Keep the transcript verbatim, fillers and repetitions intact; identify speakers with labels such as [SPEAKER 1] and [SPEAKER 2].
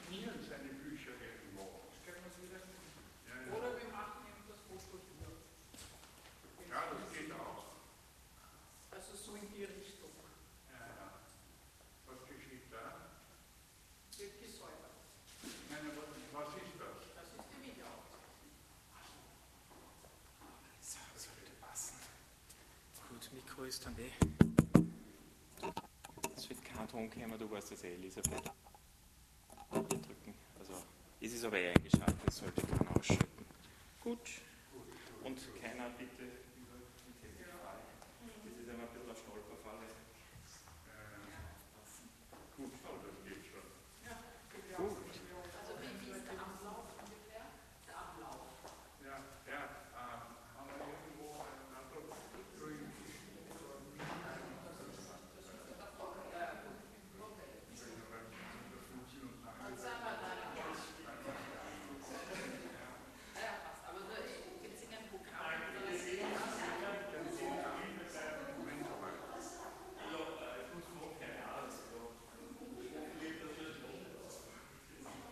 [SPEAKER 1] signieren seine Bücher irgendwo. Das können wir wieder nicht. Ja, ja.
[SPEAKER 2] Oder wir machen eben das Foto hier.
[SPEAKER 1] Ja, das geht auch.
[SPEAKER 2] Also so in die Richtung.
[SPEAKER 1] Ja, ja. Was geschieht da?
[SPEAKER 2] Wird gesäubert.
[SPEAKER 1] Ich meine, was ist das?
[SPEAKER 2] Das ist die Videoaufzeichnung.
[SPEAKER 3] So, sollte passen. Gut, Mikro ist dann eh. Es wird kein Ton kommen, du weißt das eh, Elisabeth. Hier drücken. Also, es ist aber eh eingeschaltet, es sollte keiner ausschalten. Gut. Und keiner bitte über den Teppich frei. Das ist immer ein bisschen ein Stolperfall.